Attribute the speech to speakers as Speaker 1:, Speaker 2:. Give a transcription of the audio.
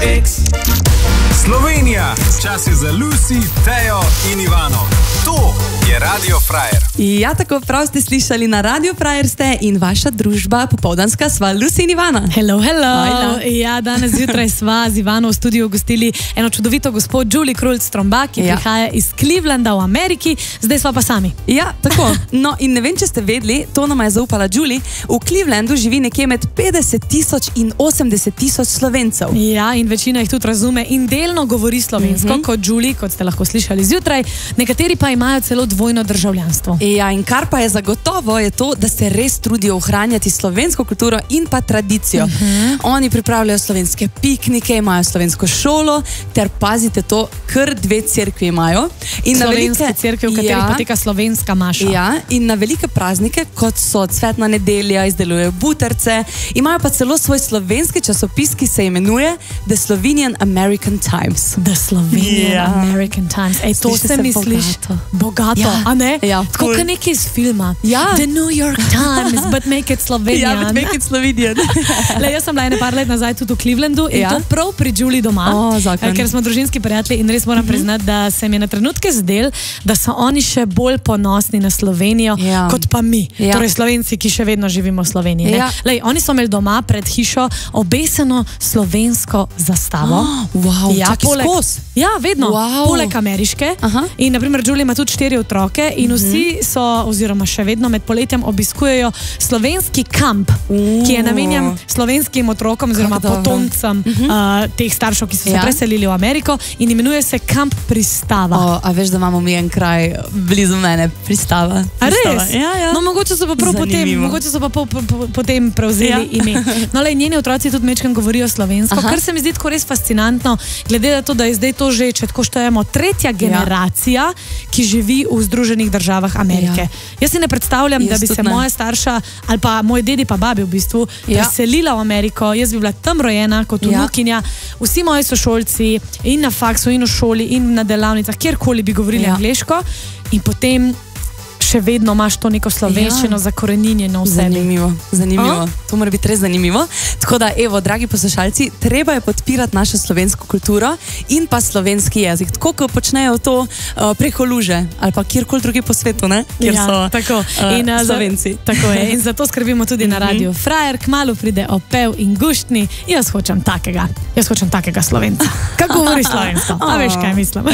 Speaker 1: Slovenija, čas je za Lucy, Tejo in Ivano. To je Radio Frajer.
Speaker 2: Ja, tako prav ste slišali, na Radio Frajer ste in vaša družba popoldanska sva Lucy in Ivana.
Speaker 3: Hello. Ja, danes zjutraj sva z Ivano v studiu gostili eno čudovito gospod Julie Krulc-Tromba, ki prihaja iz Clevelanda v Ameriki, zdaj sva pa sami.
Speaker 2: Ja, tako. No, in ne vem, če ste vedeli, to nama je zaupala Julie, v Clevelandu živi nekje med 50,000 in 80,000 Slovencev.
Speaker 3: Ja, in večina jih tudi razume in delno govori slovensko, kot Julie, kot ste lahko slišali zjutraj, nekateri pa imajo celo dvojno državljanstvo.
Speaker 2: Ja, in kar pa je zagotovo je to, da se res trudijo ohranjati slovensko kulturo in pa tradicijo. Oni pripravljajo slovenske piknike, imajo slovensko šolo, ter pazite to, kar 2 cerkvi imajo.
Speaker 3: Slovenske cerkve, v katerih poteka slovenska maša.
Speaker 2: Ja, in na velike praznike, kot so Cvetna nedelja, izdelujejo buterce, imajo pa celo svoj slovenski časopis, ki se imenuje The Slovenian American Times.
Speaker 3: The Slovenian American Times. Ej, to se misliš bogato, a ne?
Speaker 2: Ja,
Speaker 3: tako kot nekaj iz filma.
Speaker 2: Ja.
Speaker 3: The New York Times, but make it Slovenian.
Speaker 2: Ja, but make it Slovenian.
Speaker 3: Jaz sem bila ene par let nazaj tudi v Clevelandu in to prav pri Julie doma, ker smo družinski prijatelji in res moram priznati, da se mi je na trenutke zdel, da so oni še bolj ponosni na Slovenijo, kot pa mi. Torej Slovenci, ki še vedno živimo v Sloveniji. Lej, oni so imeli doma pred hišo obeseno slovensko zastavo.
Speaker 2: Wow, čaki skos.
Speaker 3: Ja, vedno. Poleg ameriške. In naprimer Julie ima tudi 4 otroke in vsi so, oziroma še vedno med poletjem obiskujejo slovenski kamp, ki je namenjen slovenskim otrokom oziroma potomcem teh staršev, ki so se preselili v Ameriko in imenuje se Kamp Pristava.
Speaker 2: A veš, da imamo mi en kraj blizu mene, Pristava.
Speaker 3: A res?
Speaker 2: Ja.
Speaker 3: No, mogoče so pa prav potem prevzeli ime. No, lej, njeni otroci tudi mečkam govorijo slovensko, kar se mi zdi tako res fascinantno, glede na to, da je zdaj to že, če tako štejemo, 3. generacija, ki živi v Združenih državah Amerike. Jaz si ne predstavljam, da bi se moja starša ali pa moj dedi pa babi v bistvu preselila v Ameriko, jaz bi bila tam rojena kot vnukinja, vsi moji sošolci in na faksu in v šoli in na delavnicah, kjerkoli bi govorili angleško in potem še vedno imaš to neko slovenščino zakoreninjeno v sebi.
Speaker 2: Zanimivo. To mora biti res zanimivo. Tako da, evo, dragi poslušalci, treba je podpirati našo slovensko kulturo in pa slovenski jezik. Tako, ko počnejo to preko luže ali pa kjerkoli drugi po svetu, ne? Kjer so Slovenci.
Speaker 3: Tako je. In zato skrbimo tudi na Radio Frajer. Kmalu pride Opev in Guštni. Jaz hočem takega Slovenca. Kako govori slovensko? A veš, kaj mislim?